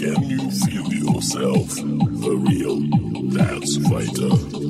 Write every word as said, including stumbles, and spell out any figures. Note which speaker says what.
Speaker 1: Can you feel yourself a real dance fighter?